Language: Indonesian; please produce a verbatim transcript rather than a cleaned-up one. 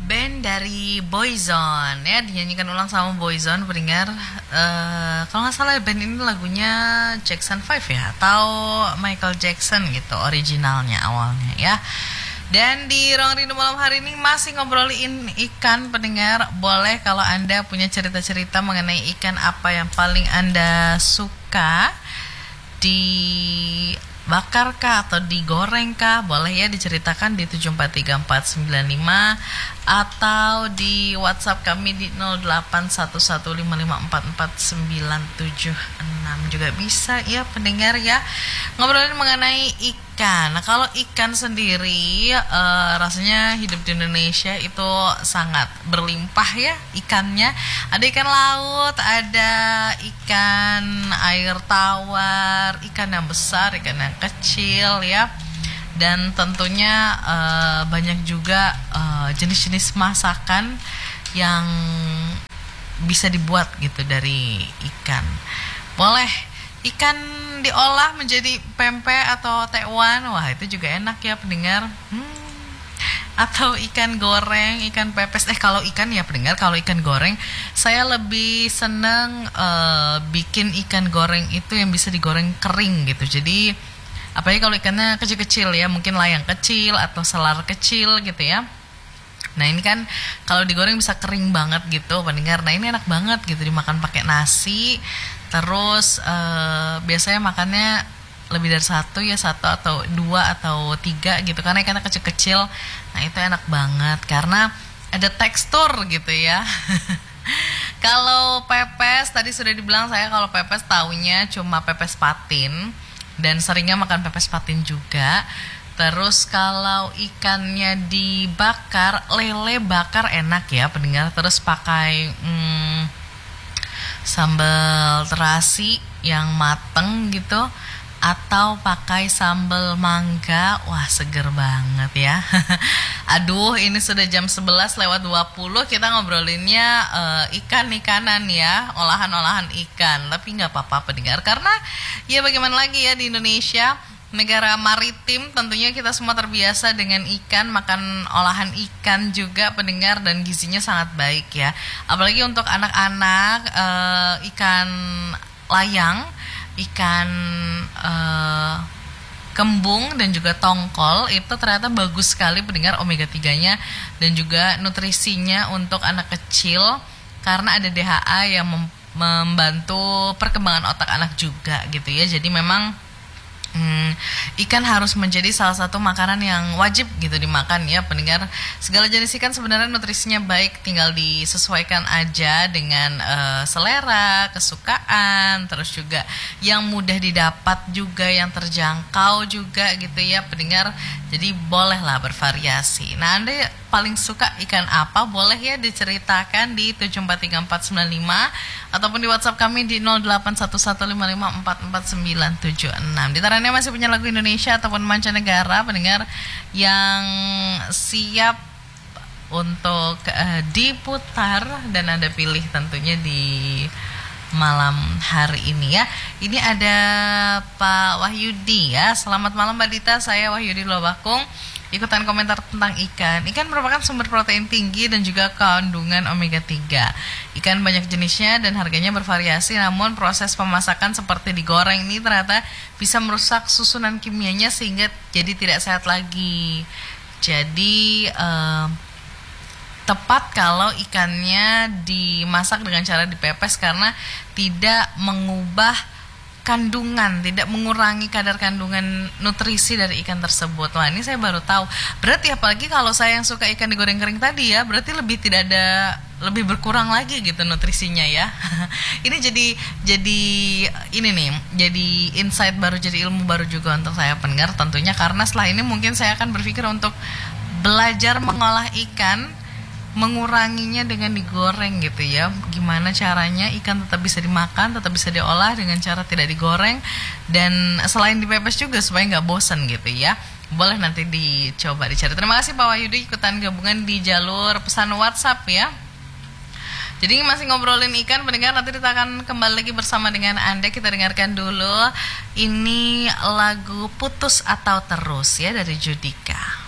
Band dari Boyzone ya, dinyanyikan ulang sama Boyzone pendengar. Uh, kalau nggak salah band ini lagunya Jackson five ya, atau Michael Jackson gitu originalnya awalnya ya. Dan di Ruang Rindu malam hari ini masih ngobrolin ikan pendengar. Boleh kalau Anda punya cerita-cerita mengenai ikan apa yang paling Anda suka, dibakar kah atau digoreng kah, boleh ya diceritakan di tujuh empat tiga empat sembilan lima atau di WhatsApp kami di nol delapan satu satu lima lima empat empat sembilan tujuh enam juga bisa ya pendengar ya. Ngobrolin mengenai ikan. Nah, kalau ikan sendiri uh, rasanya hidup di Indonesia itu sangat berlimpah ya ikannya. Ada ikan laut, ada ikan air tawar, ikan yang besar, ikan yang kecil ya. Dan tentunya uh, banyak juga uh, jenis-jenis masakan yang bisa dibuat gitu dari ikan. Boleh ikan diolah menjadi pempek atau tekwan, wah itu juga enak ya pendengar. Hmm. Atau ikan goreng, ikan pepes. Eh kalau ikan ya pendengar, kalau ikan goreng saya lebih seneng uh, bikin ikan goreng itu yang bisa digoreng kering gitu. Jadi apalagi kalau ikannya kecil-kecil ya, mungkin layang kecil atau selar kecil gitu ya. Nah ini kan kalau digoreng bisa kering banget gitu pendengar. Nah ini enak banget gitu dimakan pakai nasi. Terus eh, biasanya makannya lebih dari satu ya, satu atau dua atau tiga gitu karena ikannya kecil-kecil. Nah itu enak banget karena ada tekstur gitu ya. Kalau pepes tadi sudah dibilang saya kalau pepes taunya cuma pepes patin. Dan seringnya makan pepes patin juga. Terus kalau ikannya dibakar, lele bakar enak ya pendengar. Terus pakai hmm, sambal terasi yang mateng gitu, atau pakai sambal mangga, wah seger banget ya. Aduh ini sudah jam sebelas lewat dua puluh, kita ngobrolinnya uh, ikan-ikanan ya, olahan-olahan ikan. Tapi gak apa-apa pendengar, karena ya bagaimana lagi ya di Indonesia, negara maritim, tentunya kita semua terbiasa dengan ikan, makan olahan ikan juga pendengar, dan gizinya sangat baik ya. Apalagi untuk anak-anak, uh, ikan layang, ikan uh, kembung dan juga tongkol itu ternyata bagus sekali pendengar omega tiga-nya dan juga nutrisinya untuk anak kecil karena ada D H A yang mem- membantu perkembangan otak anak juga gitu ya. Jadi memang Hmm, ikan harus menjadi salah satu makanan yang wajib gitu dimakan ya pendengar. Segala jenis ikan sebenarnya nutrisinya baik, tinggal disesuaikan aja dengan uh, selera, kesukaan, terus juga yang mudah didapat juga, yang terjangkau juga gitu ya pendengar. Jadi bolehlah bervariasi. Nah Anda paling suka ikan apa? Boleh ya diceritakan di tujuh empat tiga empat sembilan lima ataupun di WhatsApp kami di nol delapan satu satu lima lima empat empat sembilan tujuh enam. Ditarannya masih punya lagu Indonesia ataupun mancanegara pendengar yang siap untuk uh, diputar dan Anda pilih tentunya di malam hari ini ya. Ini ada Pak Wahyudi ya. Selamat malam Mbak Dita, saya Wahyudi Lobakung. Ikutan komentar tentang ikan. Ikan merupakan sumber protein tinggi dan juga kandungan omega tiga. Ikan banyak jenisnya dan harganya bervariasi, namun proses pemasakan seperti digoreng ini ternyata bisa merusak susunan kimianya sehingga jadi tidak sehat lagi. Jadi eh, tepat kalau ikannya dimasak dengan cara dipepes karena tidak mengubah kandungan, tidak mengurangi kadar kandungan nutrisi dari ikan tersebut. Wah ini saya baru tahu. Berarti apalagi kalau saya yang suka ikan digoreng kering tadi ya, berarti lebih tidak ada, lebih berkurang lagi gitu nutrisinya ya. Ini jadi jadi ini nih, jadi insight baru, jadi ilmu baru juga untuk saya pendengar tentunya, karena setelah ini mungkin saya akan berpikir untuk belajar mengolah ikan, menguranginya dengan digoreng gitu ya. Gimana caranya ikan tetap bisa dimakan, tetap bisa diolah dengan cara tidak digoreng, dan selain dipepes juga supaya nggak bosan gitu ya. Boleh nanti dicoba dicari. Terima kasih Pak Wahyudi ikutan gabungan di jalur pesan WhatsApp ya. Jadi masih ngobrolin ikan pendengar, nanti kita akan kembali lagi bersama dengan Anda. Kita dengarkan dulu ini lagu Putus atau Terus ya dari Judika.